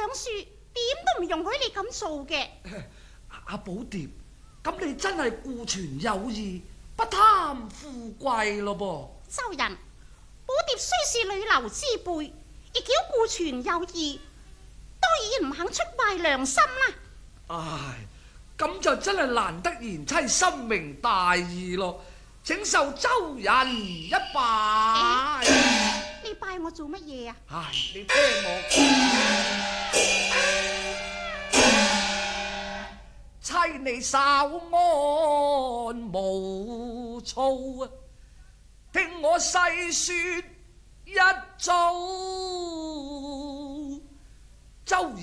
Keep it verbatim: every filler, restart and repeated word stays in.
恕，點都唔容許你咁做嘅。 阿寶蝶，咁你真係顧全有義，不貪富貴咯噃。 周人，寶蝶雖是女流之輩，亦叫顧全有義，當然唔肯出賣良心啦。 唉，咁就真係難得賢妻深明大義咯，請受周人一拜。 欸、你拜我做乜嘢啊？ 唉，你聽我妻你稍安無躁啊，聽我細說一遭。周